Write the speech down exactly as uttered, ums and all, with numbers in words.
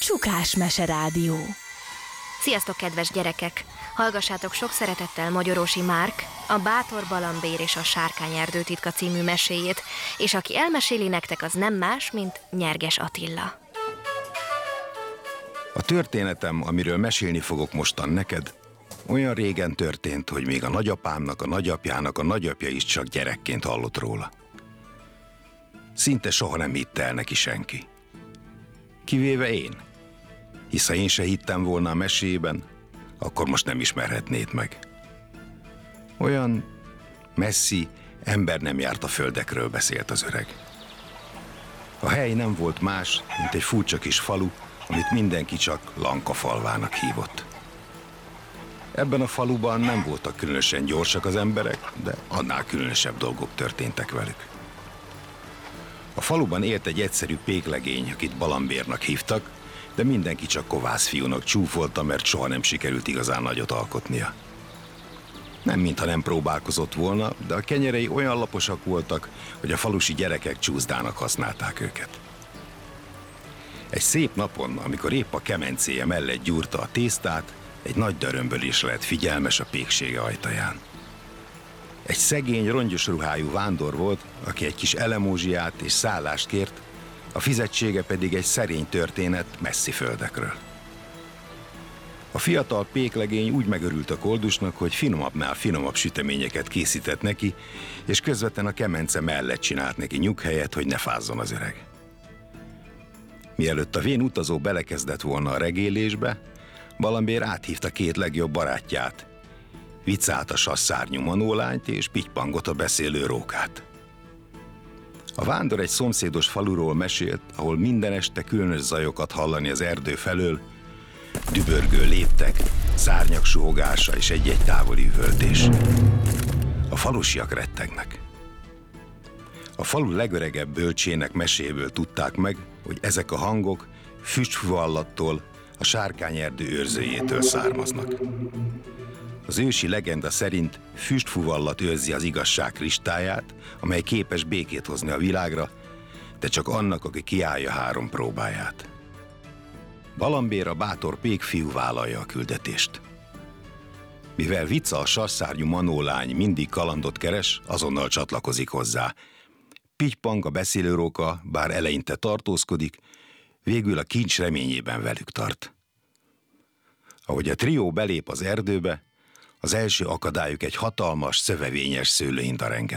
Csukás Meserádió. Sziasztok, kedves gyerekek! Hallgassátok sok szeretettel Magyarósi Márk, a Bátor Balambér és a Sárkányerdő titka című meséjét, és aki elmeséli nektek, az nem más, mint Nyerges Attila. A történetem, amiről mesélni fogok mostan neked, olyan régen történt, hogy még a nagyapámnak, a nagyapjának a nagyapja is csak gyerekként hallott róla. Szinte soha nem hitte el neki senki. Kivéve én. Hisz ha én se hittem volna a mesében, akkor most nem ismerhetnéd meg. Olyan messzi, ember nem járt a földekről, beszélt az öreg. A hely nem volt más, mint egy furcsa kis falu, amit mindenki csak Lankafalvának hívott. Ebben a faluban nem voltak különösen gyorsak az emberek, de annál különösebb dolgok történtek velük. A faluban élt egy egyszerű péklegény, akit Balambérnak hívtak, de mindenki csak kovász fiúnak csúfolta, mert soha nem sikerült igazán nagyot alkotnia. Nem mintha nem próbálkozott volna, de a kenyerei olyan laposak voltak, hogy a falusi gyerekek csúszdának használták őket. Egy szép napon, amikor épp a kemencéje mellett gyúrta a tésztát, egy nagy dörömbölés lett figyelmes a péksége ajtaján. Egy szegény, rongyos ruhájú vándor volt, aki egy kis elemózsiát és szállást kért, a fizetsége pedig egy szerény történet messzi földekről. A fiatal péklegény úgy megörült a koldusnak, hogy finomabbnál finomabb süteményeket készített neki, és közvetlen a kemence mellett csinált neki nyughelyet, hogy ne fázzon az öreg. Mielőtt a vén utazó belekezdett volna a regélésbe, Balambér áthívta két legjobb barátját, Vicát a sasszárnyú manólányt és Pitypangot a beszélő rókát. A vándor egy szomszédos faluról mesélt, ahol minden este különös zajokat hallani az erdő felől, dübörgő léptek, szárnyak suhogása és egy-egy távoli üvöltés. A falusiak rettegnek. A falu legöregebb bölcsének meséből tudták meg, hogy ezek a hangok füstfuvallattól, a Sárkányerdő őrzőjétől származnak. Az ősi legenda szerint füstfuvallat őrzi az igazság kristályát, amely képes békét hozni a világra, de csak annak, aki kiállja három próbáját. Balambér, a bátor pékfiú vállalja a küldetést. Mivel Vica, a sasszárnyú manólány mindig kalandot keres, azonnal csatlakozik hozzá. Pitypang, a beszélőróka, bár eleinte tartózkodik, végül a kincs reményében velük tart. Ahogy a trió belép az erdőbe, az első akadályuk egy hatalmas, szövevényes szőlőinda rengeteg.